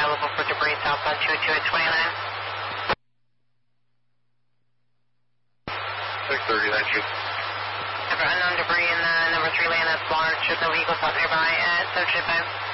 available for debris southbound 22 at 29. 630, thank you. Unknown debris in the number 3 lane, that's large, with no vehicles out nearby at 725.